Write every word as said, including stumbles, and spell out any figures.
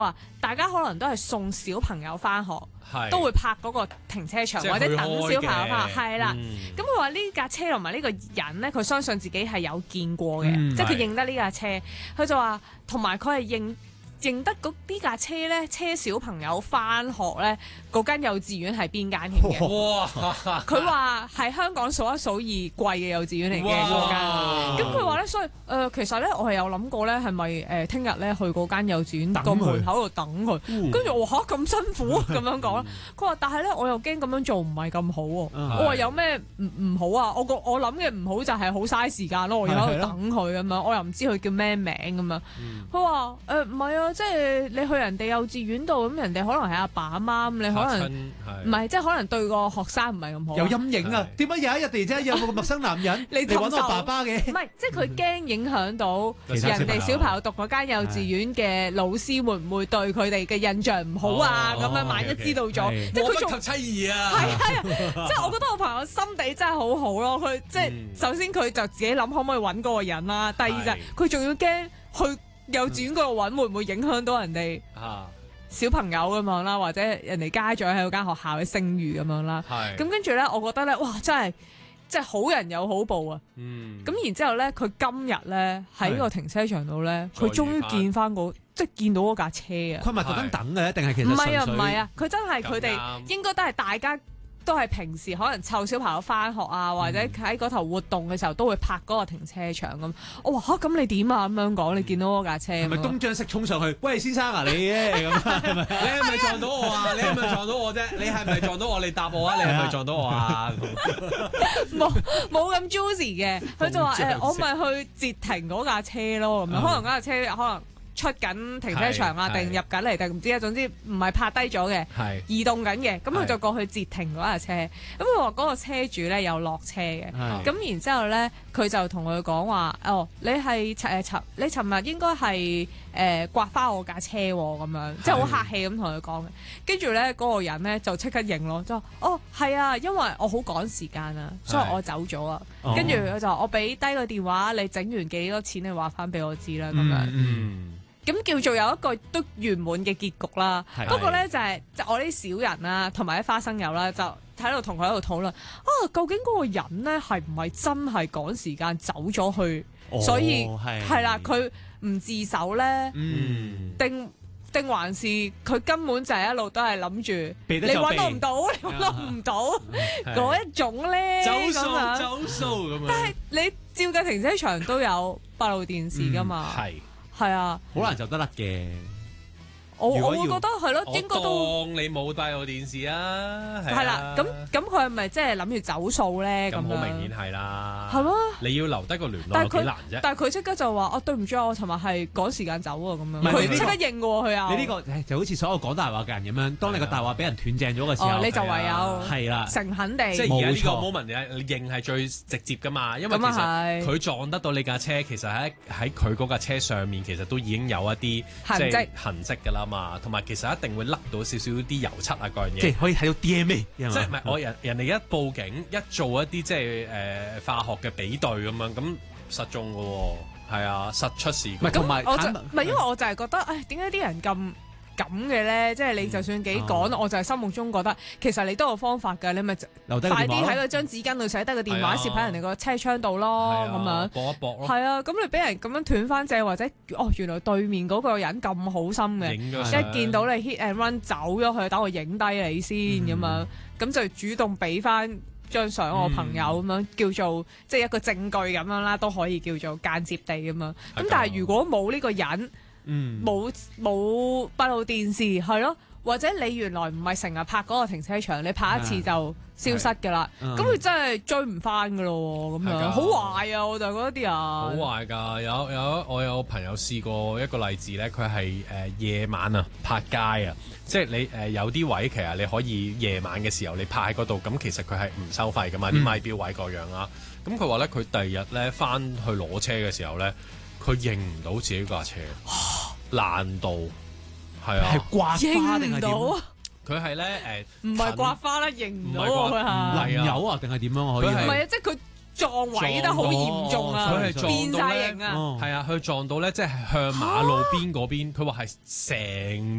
話大家可能都係送小朋友翻學，都會泊嗰個停車場或者等小朋友翻學，係啦。咁佢話呢架車同埋呢個人咧，佢相信自己係有見過嘅，嗯、即係佢認得呢架車。佢就話同埋佢係認。認得嗰呢架車咧，車小朋友翻學咧，嗰間幼稚園係邊間添嘅？哇！佢話係香港數一數二貴嘅幼稚園嚟嘅嗰間。咁佢話咧，所以誒、呃、其實咧，我係有諗過咧，係咪誒聽日咧去嗰間幼稚園個門口度等佢？跟住我話嚇咁辛苦咁樣講啦。佢話但係咧，我又驚咁樣做唔係咁好喎。我話有咩唔唔好啊？我個我諗嘅唔好就係好嘥時間咯。我要喺度等佢咁樣，我又唔知佢叫咩名咁樣。佢話誒唔係啊。即係你去人哋幼稚園度，咁人哋可能係阿爸阿媽，咁你可能唔係，即係可能對個學生唔係咁好。 有陰影啊！點解有一日突然之間有個陌生男人嚟揾我爸爸嘅？ 唔係，即係佢驚影響到人哋小朋友讀嗰間幼稚園嘅老師會唔會對佢哋嘅印象唔好啊？咁樣萬一知道咗，即係佢仲及妻兒啊！ 係係，即係我覺得我朋友心地真係好好咯。佢即係首先佢就自己諗可唔可以揾嗰個人啦，第二就係佢仲要驚去幼稚園嗰度揾會唔會影響到人哋小朋友咁樣啦，或者人哋家長喺嗰間學校嘅聲譽咁樣啦。咁跟住咧，我覺得咧，哇，真係即係好人有好報啊！咁、嗯、然之後咧，佢今日咧喺個停車場度咧，佢終於見翻個即係見到嗰架車啊！ 佢咪特登等嘅，定係其實唔係啊？唔係啊！佢真係佢哋應該都係大家。都係平時可能湊小朋友翻學啊，或者喺嗰頭活動嘅時候都會泊嗰個停車場咁。我話嚇，咁你點啊？咁樣講，你見到嗰架車係咪東張式衝上去？喂，先生啊，你咧咁係咪？ 你係咪撞到我啊？你係咪撞到我啫？你係咪撞到我？你答我啊！你係咪撞到我啊？ 冇冇咁 juicy 嘅，佢就話誒，我咪去截停嗰架車咯。咁樣可能嗰架車可能出緊停車場啊，定入緊嚟定唔知啊，總之唔係泊低咗嘅，移動緊嘅，咁佢就過去截停嗰架車。咁佢話嗰個車主咧有落車嘅，咁然之後咧佢就同佢講話：哦，你係誒尋你尋日應該係誒刮花我架車喎，咁樣即係好客氣咁同佢講嘅。跟住咧嗰個人咧就即刻認咯，就話：哦係啊，因為我好趕時間啊，所以我走咗啊。跟住佢就話：我俾低個電話，你整完幾多錢，你話翻俾我知啦，咁樣。咁叫做有一個都圓滿嘅結局啦。不過咧就係、是、就我啲小人啦，同埋啲花生友啦，就喺度同佢喺度討論啊，究竟嗰個人咧係唔係真係趕時間走咗去？哦、所以係啦，佢唔自首咧，定定、嗯、還是佢根本就係一路都係諗住你揾我唔到，你揾我唔到嗰一種咧， 走數走數咁樣。 但係你照嘅停車場都有閉路電視噶嘛？係、嗯。係啊， 好難就得甩嘅。 我我會覺得係咯，應該都當你冇閉路電視啊。 係啦，咁咁佢係咪即係諗住走數咧？咁好明顯係啦。 係咩？ 你要留低個聯絡幾難啫。 但係佢即刻就話：哦，對唔住啊，我尋日係趕時間走啊，咁樣。佢即刻認喎，佢啊。 你呢個就好似所有講大話嘅人咁樣，當你個大話俾人斷正咗嘅時候， 你就唯有係啦， 誠懇地。 即係而家呢個 moment 你認係最直接噶嘛，因為其實佢撞得到你架車，其實喺喺佢嗰架車上面，其實都已經有一啲即係痕跡㗎啦嘛，同埋其實。一定會甩到少少啲油漆啊，嗰樣嘢， 即係可以睇到 D N A， 即係唔係我人人哋一報警一做一啲即係誒化學嘅比對咁樣，咁實中嘅喎，係啊，實出事。 唔係同埋， 唔係因為我就係覺得，誒點解啲人咁咁嘅咧？即係你就算幾趕，嗯、我就係心目中覺得，其實你都有方法㗎，你咪快啲喺嗰張紙巾度寫低個電話，攝喺人哋個車窗度咯，咁樣搏一搏咯。 係啊，咁你俾人咁樣斷翻正，或者哦原來對面嗰個人咁好心嘅，一見到你 hit and run 走咗去，等我影低你先咁、嗯、樣，咁就主動俾翻張相我朋友咁樣，嗯、叫做即係一個證據咁樣啦，都可以叫做間接地咁樣。咁但係如果冇呢個人，嗯，冇冇閉路電視係咯，或者你原來唔係成日泊嗰個停車場，你泊一次就消失㗎啦，咁佢、嗯、真係追唔翻㗎咯，咁樣好壞啊！我就覺得啲人好壞㗎，有有我有朋友試過一個例子咧，佢係誒夜晚啊泊街啊，即係你誒、呃、有啲位其實你可以夜晚嘅時候你泊喺嗰度，咁其實佢係唔收費㗎嘛，啲咪標位各樣啦。咁佢話咧，佢第二日咧翻去攞車嘅時候咧，佢認唔到自己架車，爛到係啊， 係刮花定係點？ 佢係咧誒， 唔係刮花啦，認唔到佢係淋油啊，定係點樣可以？ 唔係啊，即係佢撞毀得好嚴重啊， 佢係變撞到咧晒形啊！ 係啊，佢撞到咧，即係向馬路邊嗰邊，佢話係成